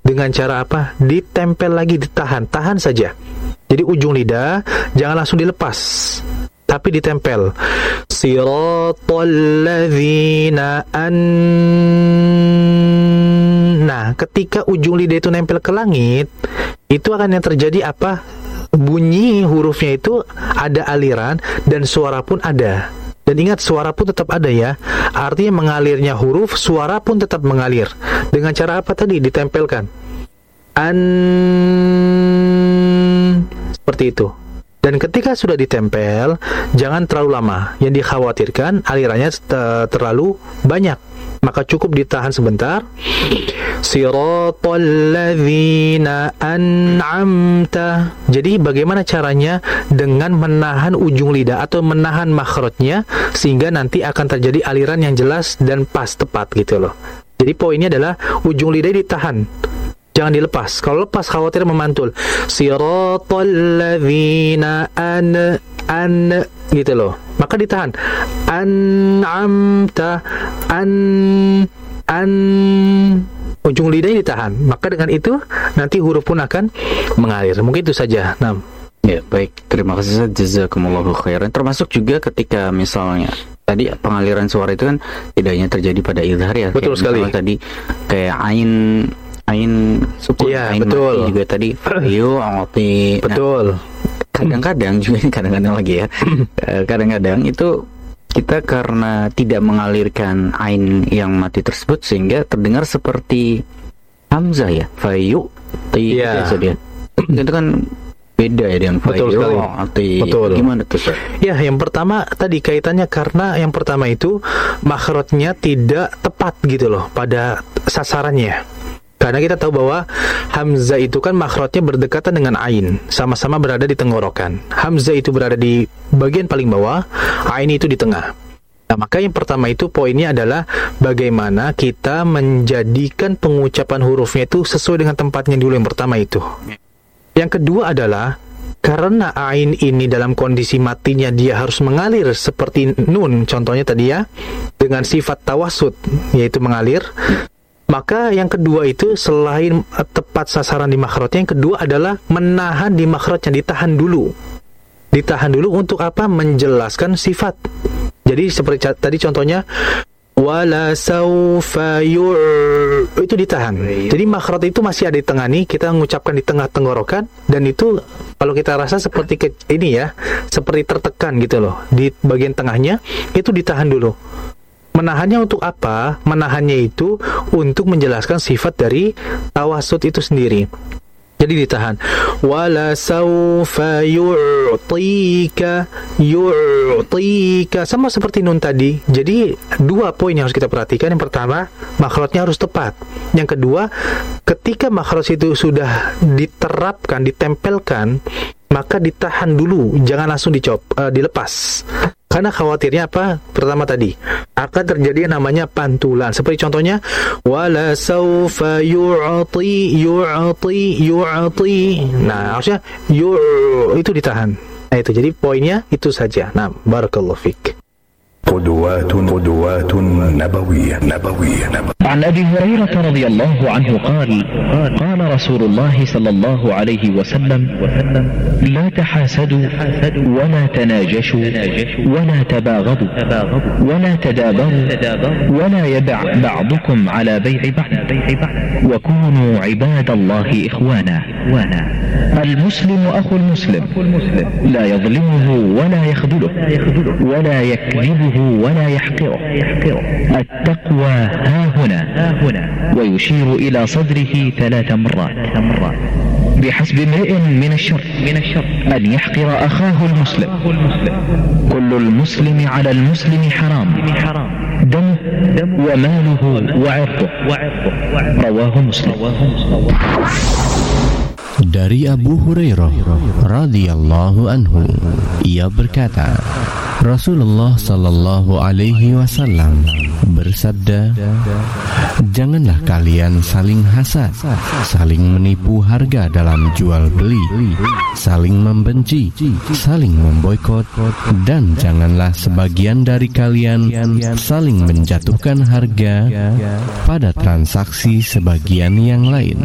Dengan cara apa? Ditempel lagi, tahan saja. Jadi ujung lidah jangan langsung dilepas, tapi ditempel. Siratal ladzina Nah, ketika ujung lidah itu nempel ke langit, itu akan yang terjadi apa? Bunyi hurufnya itu ada aliran dan suara pun ada. Dan ingat, suara pun tetap ada ya. Artinya mengalirnya huruf, suara pun tetap mengalir. Dengan cara apa tadi? Ditempelkan. Seperti itu. Dan ketika sudah ditempel, jangan terlalu lama. Yang dikhawatirkan alirannya terlalu banyak. Maka cukup ditahan sebentar. Siratal ladzina an'amta. Jadi bagaimana caranya? Dengan menahan ujung lidah atau menahan makhrajnya, sehingga nanti akan terjadi aliran yang jelas dan pas, tepat gitu loh. Jadi poinnya adalah ujung lidah ditahan, jangan dilepas. Kalau lepas khawatir memantul. Siratal ladzina gitu loh. Maka ditahan. An'amta ujung lidahnya ditahan. Maka dengan itu nanti huruf pun akan mengalir. Mungkin itu saja. Nah, ya, baik. Terima kasih, jazakumullahu khairan. Termasuk juga ketika misalnya tadi pengaliran suara itu kan tidak hanya terjadi pada izhar ya. Betul sekali. Tadi kayak ain sukun, ya, ain betul. mati juga tadi. Betul. Kadang-kadang juga ini kadang-kadang lagi ya. Kadang-kadang itu kita karena tidak mengalirkan ain yang mati tersebut sehingga terdengar seperti hamzah ya. Iya. Itu kan beda ya dengan betul sekali. Betul. Gimana tuh, Sir? Ya, yang pertama tadi kaitannya karena yang pertama itu makhrajnya tidak tepat gitu loh pada sasarannya. Karena kita tahu bahwa hamzah itu kan makhrajnya berdekatan dengan ain, sama-sama berada di tenggorokan. Hamzah itu berada di bagian paling bawah, ain itu di tengah. Nah, maka yang pertama itu poinnya adalah bagaimana kita menjadikan pengucapan hurufnya itu sesuai dengan tempatnya dulu, yang pertama itu. Yang kedua adalah karena ain ini dalam kondisi matinya dia harus mengalir seperti nun, contohnya tadi ya, dengan sifat tawasud, yaitu mengalir. Maka yang kedua itu selain tepat sasaran di makhrajnya, yang kedua adalah menahan di makhrajnya, ditahan dulu. Ditahan dulu untuk apa? Menjelaskan sifat. Jadi seperti tadi contohnya wala saufa itu ditahan. Jadi makhraj itu masih ada di tengah nih, kita mengucapkan di tengah tenggorokan, dan itu kalau kita rasa seperti ini ya, seperti tertekan gitu loh. Di bagian tengahnya itu ditahan dulu. Menahannya untuk apa? Menahannya itu untuk menjelaskan sifat dari tawasud itu sendiri. Jadi ditahan. Wala saufa yu'tika. Sama seperti nun tadi. Jadi dua poin yang harus kita perhatikan. Yang pertama, makhrajnya harus tepat. Yang kedua, ketika makhraj itu sudah diterapkan, ditempelkan, maka ditahan dulu, jangan langsung dilepas. Karena khawatirnya apa? Pertama tadi akan terjadi yang namanya pantulan. Seperti contohnya wala saufa yu'ti. Nah, harusnya itu ditahan. Nah, itu jadi poinnya itu saja. Nah, barakallahu fik. قدوات نبوية. عن أبي هريرة رضي الله عنه قال قال رسول الله صلى الله عليه وسلم لا تحاسدوا ولا تناجشوا ولا تباغضوا ولا تدابروا ولا يبع بعضكم على بيع بعض وكونوا عباد الله إخوانا. المسلم أخو المسلم لا يظلمه ولا يخذله ولا يكذبه ولا يحقره. التقوى ها هنا ويشير إلى صدره 3 مرات. بحسب امرئ من الشر أن يحقر أخاه المسلم. كل المسلم على المسلم حرام دمه وماله وعرضه. رواه مسلم. Dari Abu Hurairah radhiyallahu anhu, ia berkata, Rasulullah sallallahu alaihi wasallam bersabda, janganlah kalian saling hasad, saling menipu harga dalam jual beli, saling membenci, saling memboikot, dan janganlah sebagian dari kalian saling menjatuhkan harga pada transaksi sebagian yang lain.